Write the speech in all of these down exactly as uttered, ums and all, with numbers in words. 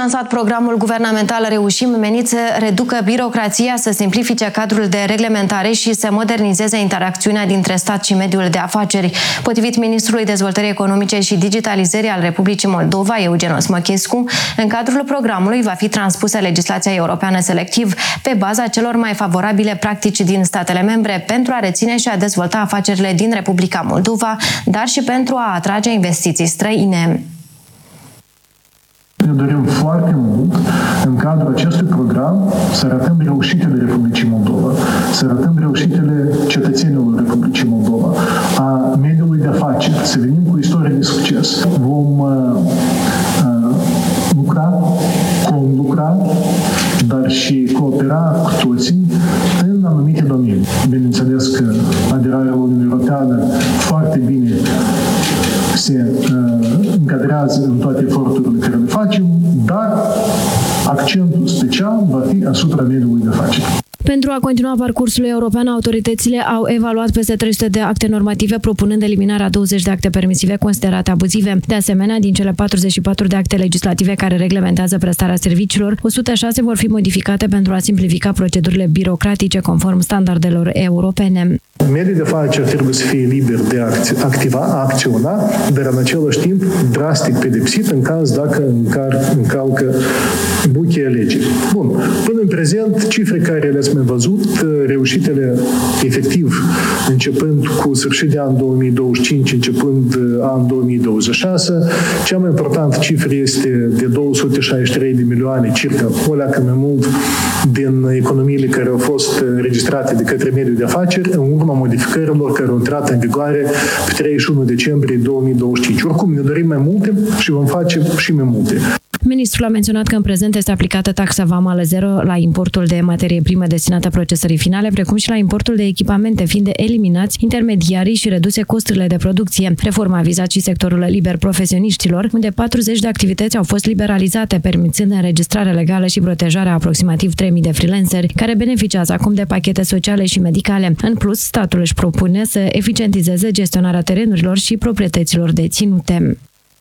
lansat programul guvernamental Reușim, menit să reducă birocrația, să simplifice cadrul de reglementare și să modernizeze interacțiunea dintre stat și mediul de afaceri. Potrivit Ministrului Dezvoltării Economice și Digitalizării al Republicii Moldova, Eugen Osmăchescu, în cadrul programului va fi transpusă legislația europeană selectiv pe baza celor mai favorabile practici din statele membre pentru a reține și a dezvolta afacerile din Republica Moldova, dar și pentru a atrage investiții străine. Ne dorim foarte mult, în cadrul acestui program, să arătăm reușitele Republicii Moldova, să arătăm reușitele cetățenilor Republicii Moldova, a mediului de afaceri, să venim cu istorie de succes. Vom uh, uh, lucra, conlucra, dar și coopera cu toții în anumite domenii. Bineînțeles că aderarea la Uniunea Europeană foarte bine se uh, încadrează în toate eforturile care le facem, dar accentul special va fi asupra mediului de afaceri. Pentru a continua parcursul european, autoritățile au evaluat peste trei sute de acte normative, propunând eliminarea douăzeci de acte permisive considerate abuzive. De asemenea, din cele patruzeci și patru de acte legislative care reglementează prestarea serviciilor, o sută șase vor fi modificate pentru a simplifica procedurile birocratice conform standardelor europene. Mediul de afaceri trebuie să fie liber de a activa, a acționa, dar în același timp drastic pedepsit în caz dacă încar, încalcă bucheia legii. Bun. Până în prezent, cifre care le-ați mai văzut, reușitele efectiv începând cu sfârșit de an două mii douăzeci și cinci, începând an două mii douăzeci și șase, cea mai importantă cifră este de două sute șaizeci și trei de milioane, circa o leacă mai mult din economiile care au fost înregistrate de către mediul de afaceri în urma modificărilor care au intrat în vigoare pe treizeci și unu decembrie două mii douăzeci și cinci. Oricum, ne dorim mai multe și vom face și mai multe. Ministrul a menționat că în prezent este aplicată taxa vamală zero la importul de materie primă destinată procesării finale, precum și la importul de echipamente, fiind eliminați intermediarii și reduse costurile de producție. Reforma a vizat și sectorul liber profesioniștilor, unde patruzeci de activități au fost liberalizate, permițând înregistrarea legală și protejarea aproximativ trei mii de freelanceri, care beneficiază acum de pachete sociale și medicale. În plus, statul își propune să eficientizeze gestionarea terenurilor și proprietăților deținute.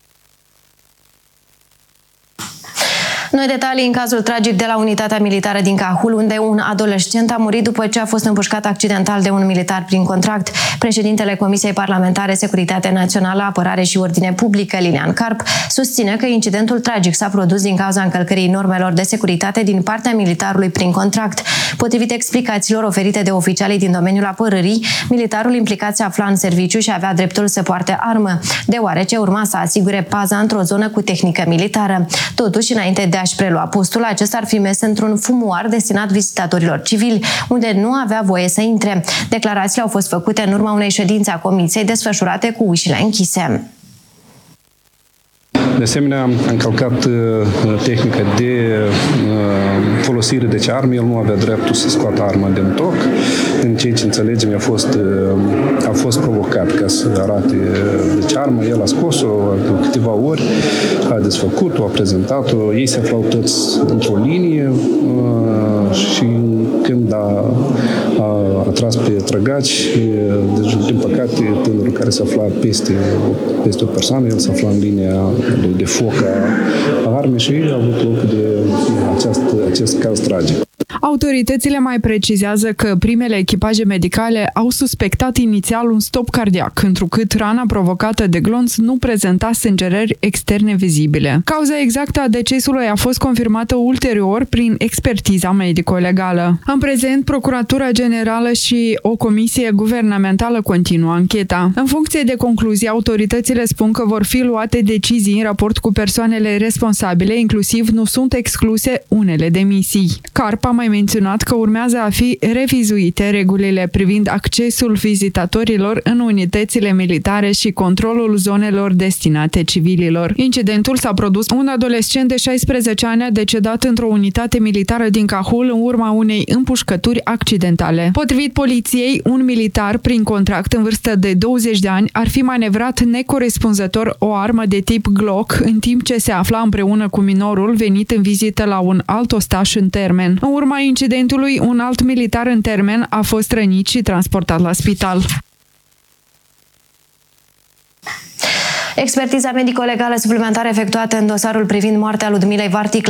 Noi detalii în cazul tragic de la unitatea militară din Cahul, unde un adolescent a murit după ce a fost împușcat accidental de un militar prin contract. Președintele Comisiei Parlamentare Securitate Națională, Apărare și Ordine Publică, Lilian Carp, susține că incidentul tragic s-a produs din cauza încălcării normelor de securitate din partea militarului prin contract. Potrivit explicațiilor oferite de oficialii din domeniul apărării, militarul implicat se afla în serviciu și avea dreptul să poarte armă, deoarece urma să asigure paza într-o zonă cu tehnică militară. Totuși, înainte de a-și prelua postul, acesta ar fi mers într-un fumuar destinat vizitatorilor civili, unde nu avea voie să intre. Declarațiile au fost făcute în urma unei ședințe a comisiei desfășurate cu ușile închise. De asemenea, a încălcat uh, tehnica de uh, folosire de arme. El nu avea dreptul să scoată arma din toc. În ceea ce înțelegem, a fost, uh, a fost provocat ca să arate de armă. El a scos-o de câteva ori, a desfăcut-o, a prezentat-o. Ei se aflau toți într-o linie uh, și când a, a atras pe trăgaci, deci, din păcate, tânărul care se afla peste, peste o persoană, el se afla în linia de foc a armei și a avut loc de acest, acest caz tragic. Autoritățile mai precizează că primele echipaje medicale au suspectat inițial un stop cardiac, întrucât rana provocată de glonț nu prezenta sângerări externe vizibile. Cauza exactă a decesului a fost confirmată ulterior prin expertiza medico-legală. În prezent, Procuratura Generală și o comisie guvernamentală continuă ancheta. În funcție de concluzie, autoritățile spun că vor fi luate decizii în raport cu persoanele responsabile, inclusiv nu sunt excluse unele demisii. Carp a mai menționat că urmează a fi revizuite regulile privind accesul vizitatorilor în unitățile militare și controlul zonelor destinate civililor. Incidentul s-a produs. Un adolescent de șaisprezece ani a decedat într-o unitate militară din Cahul în urma unei împușcături accidentale. Potrivit poliției, un militar prin contract în vârstă de douăzeci de ani ar fi manevrat necorespunzător o armă de tip Glock în timp ce se afla împreună cu minorul venit în vizită la un alt ostaș în termen. În urma incidentului, un alt militar în termen a fost rănit și transportat la spital. Expertiza medico-legală suplimentară efectuată în dosarul privind moartea Ludmilei Vartic